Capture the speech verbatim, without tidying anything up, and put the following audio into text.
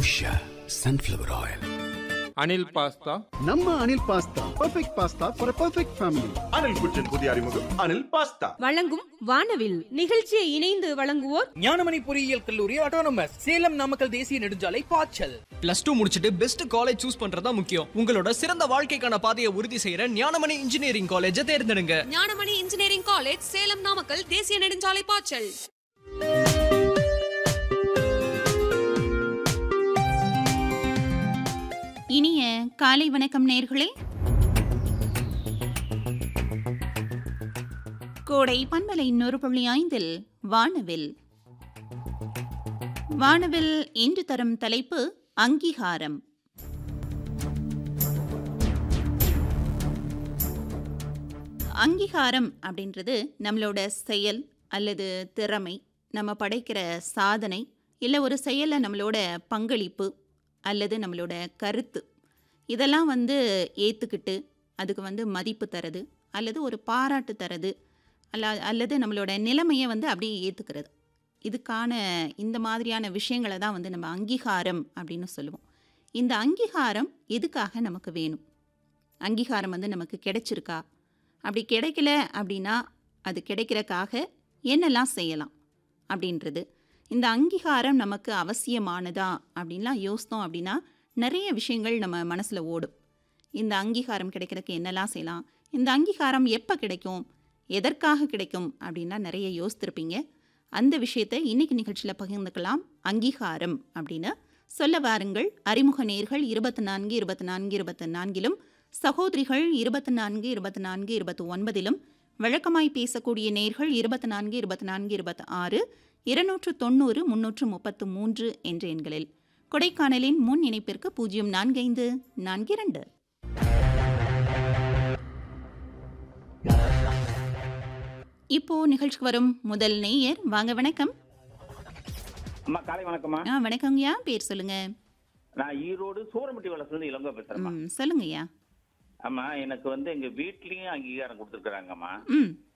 Usha sunflower oil. Anil pasta. நம்ம Anil pasta perfect pasta for a perfect family. Anil குச்சின் புதிய அறிமுகம் Anil pasta. வழங்கும் வானவில் நிகழ்ச்சியை இணைந்து வழங்குவோர் ஞானமணி பொறியியல் கல்லூரி ஆட்டோனமஸ் சேலம் நாமக்கல் தேசிய நெடுஞ்சாலை பாய்ச்சல். பிளஸ் டூ முடிச்சிட்டு பெஸ்ட் காலேஜ் சூஸ் பண்றதா முக்கியம். உங்களோட சிறந்த வாழ்க்கைக்கான பாதையை உறுதி செய்யற ஞானமணி இன்ஜினியரிங் காலேஜை தேர்ந்தெடுங்க. ஞானமணி இன்ஜினியரிங் காலேஜ் சேலம் நாமக்கல் தேசிய நெடுஞ்சாலை பாய்ச்சல். இனிய காலை வணக்கம் நேயர்களே. கோடை பண்பலை நூறு புள்ளி ஐந்தில் வானவில். வானவில் இன்று தரும் தலைப்பு அங்கீகாரம். அங்கீகாரம் அப்படின்றது நம்மளோட செயல் அல்லது திறமை, நம்ம படைக்கிற சாதனை, இல்லை ஒரு செயலில் நம்மளோட பங்களிப்பு அல்லது நம்மளோட கருத்து, இதெல்லாம் வந்து ஏற்றுக்கிட்டு அதுக்கு வந்து மதிப்பு தரது அல்லது ஒரு பாராட்டு தரது அல்ல அல்லது நம்மளோட நிலைமையை வந்து அப்படியே ஏற்றுக்கிறது. இதுக்கான இந்த மாதிரியான விஷயங்களை தான் வந்து நம்ம அங்கீகாரம் அப்படின்னு சொல்லுவோம். இந்த அங்கீகாரம் எதுக்காக நமக்கு வேணும்? அங்கீகாரம் வந்து நமக்கு கிடைச்சிருக்கா? அப்படி கிடைக்கல அப்படின்னா அது கிடைக்கிறக்காக என்னெல்லாம் செய்யலாம் அப்படின்றது. இந்த அங்கீகாரம் நமக்கு அவசியமானதா அப்படின்லாம் யோசித்தோம் அப்படின்னா நிறைய விஷயங்கள் நம்ம மனசில் ஓடும். இந்த அங்கீகாரம் கிடைக்கிறதுக்கு என்னெல்லாம் செய்யலாம், இந்த அங்கீகாரம் எப்போ கிடைக்கும், எதற்காக கிடைக்கும் அப்படின்லாம் நிறைய யோசித்திருப்பீங்க. அந்த விஷயத்தை இன்னைக்கு நிகழ்ச்சியில் பகிர்ந்துக்கலாம். அங்கீகாரம் அப்படின்னு சொல்ல வாருங்கள். அறிமுக நேர்கள் இருபத்தி நான்கு இருபத்தி நான்கு இருபத்தி நான்கிலும், சகோதரிகள் இருபத்தி நான்கு இருபத்தி நான்கு இருபத்தி ஒன்பதிலும், வழக்கமாய் பேசக்கூடிய நேர்கள் இருபத்தி நான்கு இருபத்தி நான்கு இருபத்தி ஆறு இருநூற்று தொண்ணூறு முன்னூற்று முப்பத்து மூன்று என்ற எண்களில். கொடைக்கானலின் முன் இணைப்பிற்கு பூஜ்ஜியம் நான்கு ஐந்து நான்கு இரண்டு. இப்போ நிகழ்ச்சிக்கு வரும் முதல் நேயர். வாங்க, வணக்கம். அம்மா காலை வணக்கம்மா. ஆ வணக்கங்கய்யா, பேர் சொல்லுங்க. நான் ஈரோடு சூரமட்டி வளசுல இளங்கோ பேசுறேன். ம் சொல்லுங்கய்யா. ஆமா, எனக்கு வந்து எங்க வீட்லயும் அங்கீகாரம் கொடுத்துருக்காங்கம்மா. ம்